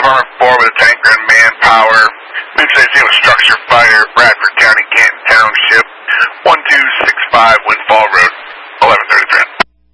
Department 4 with a tanker and manpower. Midsize deal with structure fire, Bradford County, Canton Township, 1265 Windfall Road.